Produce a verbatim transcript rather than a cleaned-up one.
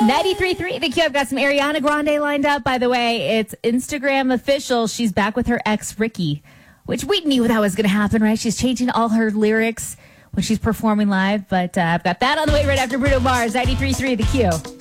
ninety-three point three The Q. I've got some Ariana Grande lined up. By the way, it's Instagram official. She's back with her ex, Ricky, which we knew that was going to happen, right? She's changing all her lyrics when she's performing live. But uh, I've got that on the way right after Bruno Mars. ninety-three point three The Q.